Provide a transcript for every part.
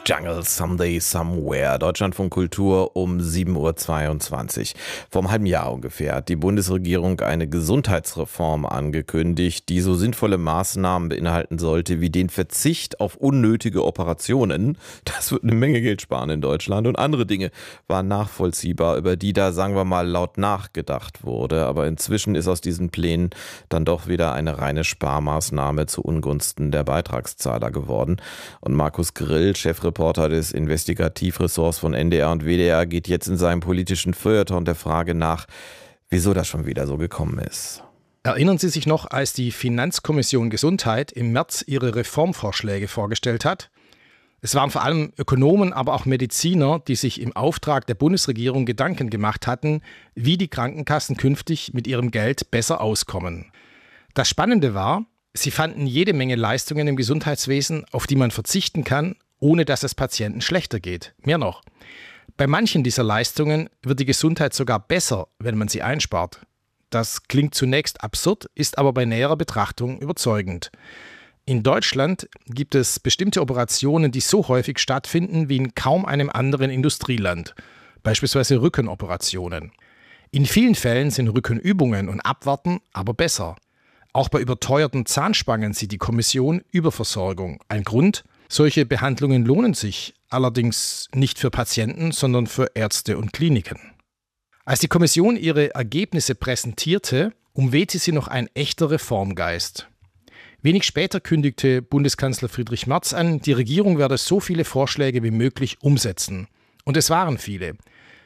Jungle Someday Somewhere, Deutschlandfunk Kultur um 7:22 Uhr. Vor einem halben Jahr ungefähr hat die Bundesregierung eine Gesundheitsreform angekündigt, die so sinnvolle Maßnahmen beinhalten sollte wie den Verzicht auf unnötige Operationen. Das wird eine Menge Geld sparen in Deutschland, und andere Dinge waren nachvollziehbar, über die da, sagen wir mal, laut nachgedacht wurde. Aber inzwischen ist aus diesen Plänen dann doch wieder eine reine Sparmaßnahme zu Ungunsten der Beitragszahler geworden. Und Markus Grill, Chefreporter des Investigativressorts von NDR und WDR, geht jetzt in seinem politischen Feuilleton der Frage nach, wieso das schon wieder so gekommen ist. Erinnern Sie sich noch, als die Finanzkommission Gesundheit im März ihre Reformvorschläge vorgestellt hat? Es waren vor allem Ökonomen, aber auch Mediziner, die sich im Auftrag der Bundesregierung Gedanken gemacht hatten, wie die Krankenkassen künftig mit ihrem Geld besser auskommen. Das Spannende war, sie fanden jede Menge Leistungen im Gesundheitswesen, auf die man verzichten kann, ohne dass es Patienten schlechter geht. Mehr noch, bei manchen dieser Leistungen wird die Gesundheit sogar besser, wenn man sie einspart. Das klingt zunächst absurd, ist aber bei näherer Betrachtung überzeugend. In Deutschland gibt es bestimmte Operationen, die so häufig stattfinden wie in kaum einem anderen Industrieland, beispielsweise Rückenoperationen. In vielen Fällen sind Rückenübungen und Abwarten aber besser. Auch bei überteuerten Zahnspangen sieht die Kommission Überversorgung. Ein Grund: solche Behandlungen lohnen sich, allerdings nicht für Patienten, sondern für Ärzte und Kliniken. Als die Kommission ihre Ergebnisse präsentierte, umwehte sie noch ein echter Reformgeist. Wenig später kündigte Bundeskanzler Friedrich Merz an, die Regierung werde so viele Vorschläge wie möglich umsetzen. Und es waren viele.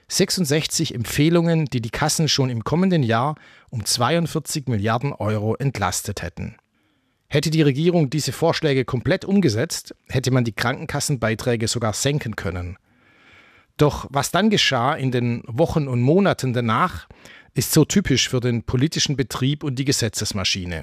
66 Empfehlungen, die die Kassen schon im kommenden Jahr um 42 Milliarden Euro entlastet hätten. Hätte die Regierung diese Vorschläge komplett umgesetzt, hätte man die Krankenkassenbeiträge sogar senken können. Doch was dann geschah in den Wochen und Monaten danach, ist so typisch für den politischen Betrieb und die Gesetzesmaschine.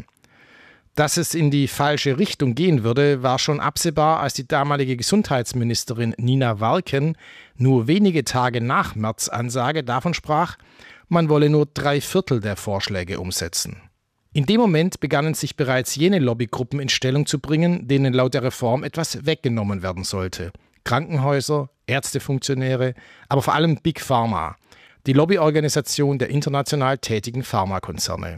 Dass es in die falsche Richtung gehen würde, war schon absehbar, als die damalige Gesundheitsministerin Nina Warken nur wenige Tage nach Merz' Ansage davon sprach, man wolle nur 3/4 der Vorschläge umsetzen. In dem Moment begannen sich bereits jene Lobbygruppen in Stellung zu bringen, denen laut der Reform etwas weggenommen werden sollte. Krankenhäuser, Ärztefunktionäre, aber vor allem Big Pharma, die Lobbyorganisation der international tätigen Pharmakonzerne.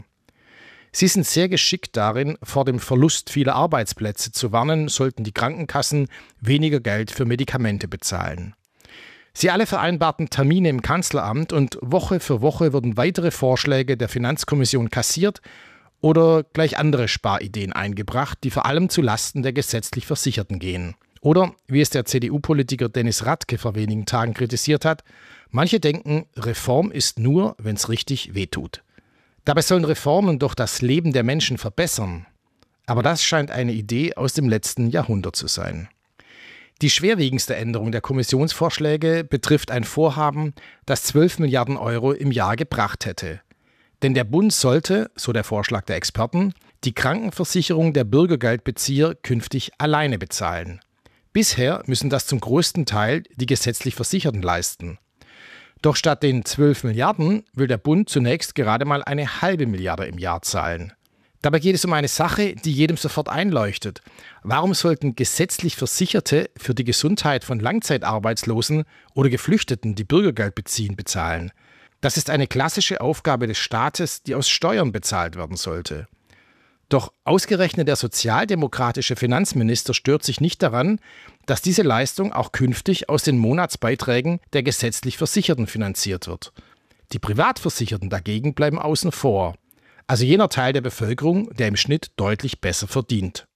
Sie sind sehr geschickt darin, vor dem Verlust vieler Arbeitsplätze zu warnen, sollten die Krankenkassen weniger Geld für Medikamente bezahlen. Sie alle vereinbarten Termine im Kanzleramt, und Woche für Woche wurden weitere Vorschläge der Finanzkommission kassiert oder gleich andere Sparideen eingebracht, die vor allem zu Lasten der gesetzlich Versicherten gehen. Oder, wie es der CDU-Politiker Dennis Radke vor wenigen Tagen kritisiert hat, manche denken, Reform ist nur, wenn es richtig wehtut. Dabei sollen Reformen doch das Leben der Menschen verbessern. Aber das scheint eine Idee aus dem letzten Jahrhundert zu sein. Die schwerwiegendste Änderung der Kommissionsvorschläge betrifft ein Vorhaben, das 12 Milliarden Euro im Jahr gebracht hätte. Denn der Bund sollte, so der Vorschlag der Experten, die Krankenversicherung der Bürgergeldbezieher künftig alleine bezahlen. Bisher müssen das zum größten Teil die gesetzlich Versicherten leisten. Doch statt den 12 Milliarden will der Bund zunächst gerade mal 1,5 Milliarde im Jahr zahlen. Dabei geht es um eine Sache, die jedem sofort einleuchtet. Warum sollten gesetzlich Versicherte für die Gesundheit von Langzeitarbeitslosen oder Geflüchteten, die Bürgergeld beziehen, bezahlen? Das ist eine klassische Aufgabe des Staates, die aus Steuern bezahlt werden sollte. Doch ausgerechnet der sozialdemokratische Finanzminister stört sich nicht daran, dass diese Leistung auch künftig aus den Monatsbeiträgen der gesetzlich Versicherten finanziert wird. Die Privatversicherten dagegen bleiben außen vor, also jener Teil der Bevölkerung, der im Schnitt deutlich besser verdient.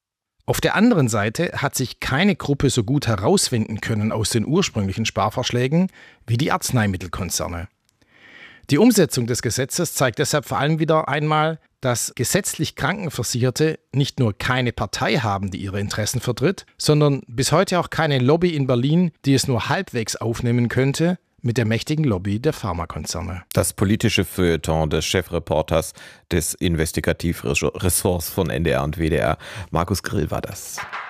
Auf der anderen Seite hat sich keine Gruppe so gut herauswinden können aus den ursprünglichen Sparvorschlägen wie die Arzneimittelkonzerne. Die Umsetzung des Gesetzes zeigt deshalb vor allem wieder einmal, dass gesetzlich Krankenversicherte nicht nur keine Partei haben, die ihre Interessen vertritt, sondern bis heute auch keine Lobby in Berlin, die es nur halbwegs aufnehmen könnte mit der mächtigen Lobby der Pharmakonzerne. Das politische Feuilleton des Chefreporters des Investigativressorts von NDR und WDR, Markus Grill, war das.